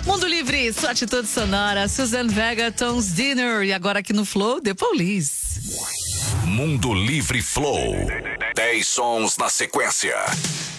Mundo Livre, sua atitude sonora, Suzanne Vega, Tom's Dinner. E agora aqui no Flow, The Police. Mundo Livre Flow. 10 sons na sequência.